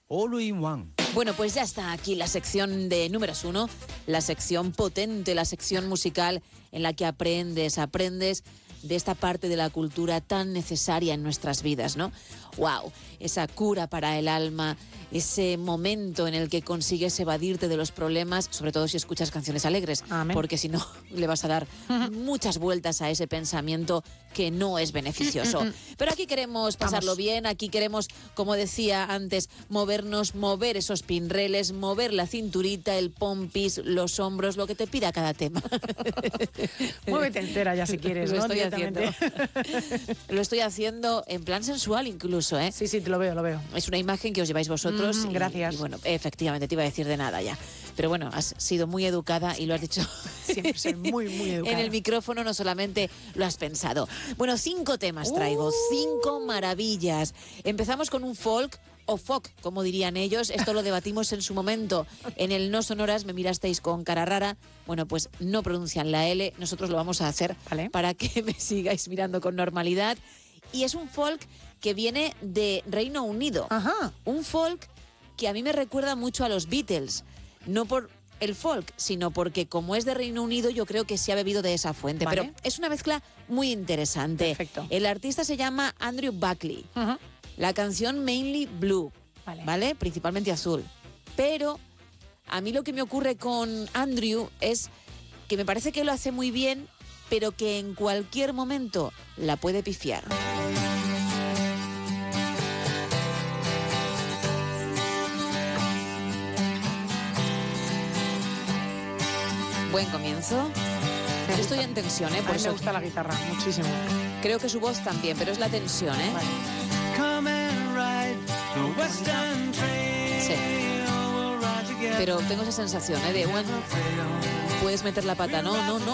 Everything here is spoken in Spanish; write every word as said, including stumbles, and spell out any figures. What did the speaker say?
All in One. Bueno, pues ya está aquí la sección de números uno, la sección potente, la sección musical en la que aprendes, aprendes de esta parte de la cultura tan necesaria en nuestras vidas, ¿no? ¡Wow! Esa cura para el alma, ese momento en el que consigues evadirte de los problemas, sobre todo si escuchas canciones alegres, Amén. Porque si no le vas a dar muchas vueltas a ese pensamiento que no es beneficioso. Pero aquí queremos pasarlo Vamos. bien, aquí queremos, como decía antes, movernos, mover esos pinreles, mover la cinturita, el pompis, los hombros, lo que te pida cada tema. Muévete entera ya si quieres, Lo ¿no? estoy haciendo. Lo estoy haciendo en plan sensual incluso, ¿eh? Sí, sí, te lo veo, lo veo. Es una imagen que os lleváis vosotros. Mm, y, gracias. Y bueno, efectivamente, te iba a decir de nada ya. Pero bueno, has sido muy educada y lo has dicho. Siempre soy muy, muy educada. En el micrófono no solamente lo has pensado. Bueno, cinco temas traigo, Uh. cinco maravillas. Empezamos con un folk o folk, como dirían ellos. Esto lo debatimos en su momento. En el No Sonoras me mirasteis con cara rara. Bueno, pues no pronuncian la L. Nosotros lo vamos a hacer Vale. para que me sigáis mirando con normalidad. Y es un folk que viene de Reino Unido. Ajá. Un folk que a mí me recuerda mucho a los Beatles. No por el folk, sino porque como es de Reino Unido, yo creo que se ha bebido de esa fuente. Vale. Pero es una mezcla muy interesante. Perfecto. El artista se llama Andrew Buckley. Ajá. La canción Mainly Blue, Vale. ¿vale? Principalmente azul. Pero a mí lo que me ocurre con Andrew es que me parece que lo hace muy bien, pero que en cualquier momento la puede pifiar. Buen comienzo. Yo estoy en tensión, ¿eh? A Por mí me eso gusta la guitarra, muchísimo. creo que su voz también, pero es la tensión, ¿eh? Vale. Come and ride the Western Trail. Sí. We'll ride together Pero tengo esa sensación, ¿eh? De, bueno, puedes meter la pata. No, no, no.